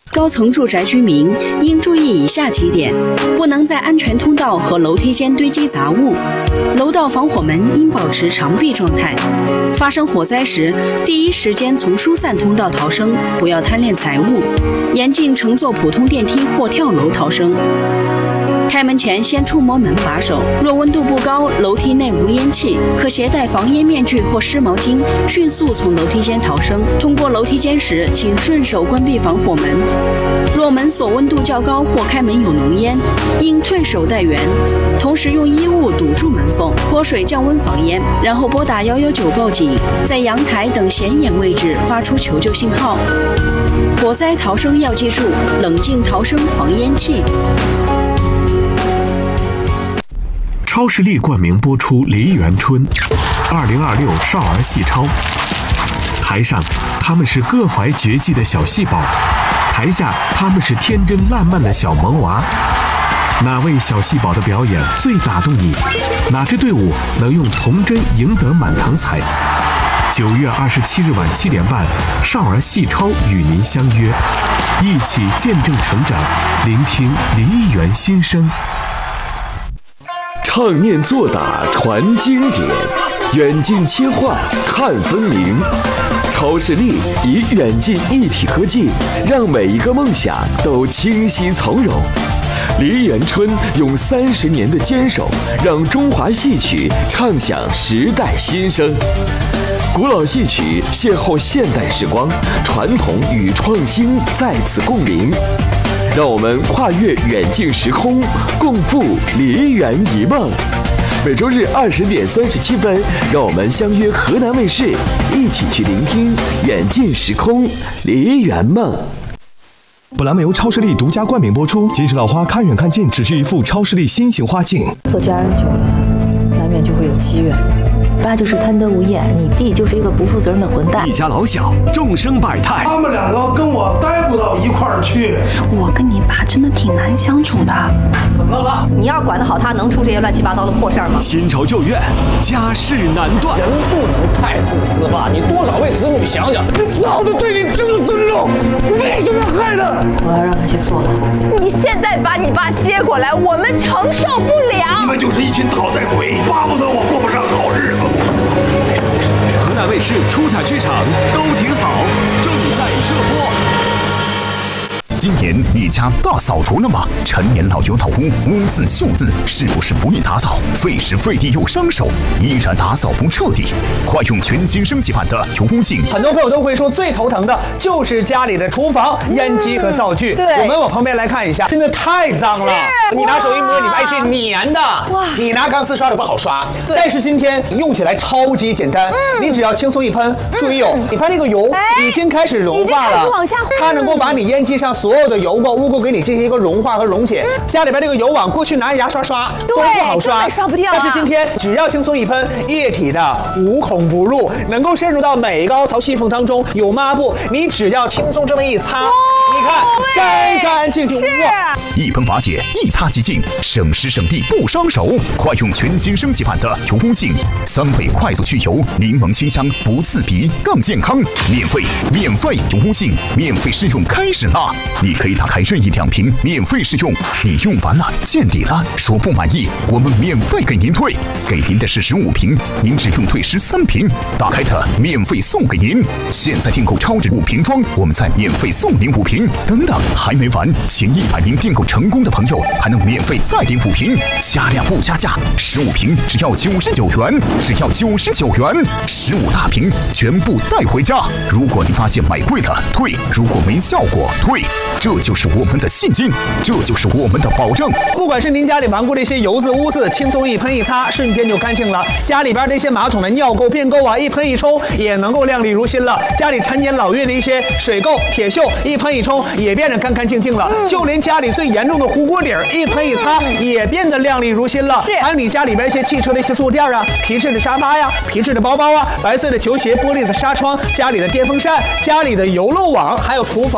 高层住宅居民应注意以下几点：不能在安全通道和楼梯间堆积杂物，楼道防火门应保持常闭状态。发生火灾时，第一时间从疏散通道逃生，不要贪恋财物，严禁乘坐普通电梯或跳楼逃生。开门前先触摸门把手，若温度不高，楼梯内无烟气，可携带防烟面具或湿毛巾，迅速从楼梯间逃生。通过楼梯间时，请顺手关闭防火门。若门锁温度较高或开门有浓烟，应退手待援，同时用衣物堵住门缝，泼水降温防烟，然后拨打119报警，在阳台等显眼位置发出求救信号。火灾逃生要记住：冷静逃生，防烟气。 超视力冠名播出《梨园春》，2026少儿戏超。台上他们是各怀绝技的小戏宝，台下他们是天真烂漫的小萌娃。哪位小戏宝的表演最打动你？哪支队伍能用童真赢得满堂彩？9月27日晚7点半，少儿戏超与您相约，一起见证成长，聆听梨园心声。 唱念做打传经典，远近切换看分明。超视力以远近一体科技，让每一个梦想都清晰从容。梨园春用30年的坚守，让中华戏曲唱响时代新声。古老戏曲邂逅现代时光，传统与创新在此共鸣。让我们跨越远近时空，共赴梨园一梦。每周日20点37分，让我们相约河南卫视，一起去聆听远近时空梨园梦。 本栏目由超视力独家冠名播出。金石老花看远看近，只需一副超视力新型花镜。 做家人久了，难免就会有积怨。爸就是贪得无厌，你弟就是一个不负责任的混蛋。 一家老小，众生百态。 他们两个跟我待不到一块儿去。 我跟你爸真的挺难相处的。 怎么了爸？你要是管得好他，能出这些乱七八糟的破事儿吗？ 新仇旧怨，家事难断。 人不能太自私吧？你多少为子女想想。你嫂子对你这么尊重，为什么害他？ 我要让他去坐牢。 你现在把你爸接过来，我们承受不了。 你们就是一群讨债鬼，巴不得我过不上好日子。 河南卫视出彩剧场都挺好，正在热播。 今年你家大扫除了吗？陈年老油老屋，污渍锈渍，是不是不易打扫？费时费力又伤手，依然打扫不彻底？快用全新升级版的油污净。 很多朋友都会说，最头疼的就是家里的厨房烟机和灶具。我们往旁边来看一下，真的太脏了。你拿手一摸，你发现是粘的。哇！你拿钢丝刷都不好刷。但是今天用起来超级简单，你只要轻松一喷，注意你看那个油已经开始融化了，它能够把你烟机上所有的油垢污垢给你进行一个融化和溶解。家里边这个油网过去拿牙刷刷都不好刷， 刷不掉。 但是今天只要轻松一喷，液体的无孔不入，能够渗入到每个凹槽细缝当中。有抹布，你只要轻松这么一擦，你看干干净净。 一喷瓦解，一擦即净，省时省力不伤手。快用全新升级版的油污净，3倍快速去油，柠檬清香不刺鼻，更健康。免费油污净，免费试用开始啦！你可以打开任意2瓶免费试用，你用完了见底了，说不满意，我们免费给您退，给您的是15瓶，您只用退13瓶，打开的免费送给您。现在订购超值5瓶装，我们再免费送您5瓶。等等，还没完，前100名订购成功的朋友还能免费再领5瓶，加量不加价，15瓶只要99元，只要99元，15大瓶全部带回家。如果你发现买贵了退，如果没效果退，这就是我们的信心，这就是我们的保证。 不管是您家里顽固的一些油渍污渍，轻松一喷一擦，瞬间就干净了。家里边这些马桶的尿垢、便垢啊，一喷一冲也能够亮丽如新了。家里陈年老月的一些水垢、铁锈，一喷一冲也变得干干净净了。就连家里最严重的糊锅底儿，一喷一擦也变得亮丽如新了。还有你家里边一些汽车的一些坐垫啊，皮质的沙发呀，皮质的包包啊，白色的球鞋，玻璃的纱窗，家里的电风扇，家里的油漏网，还有厨房。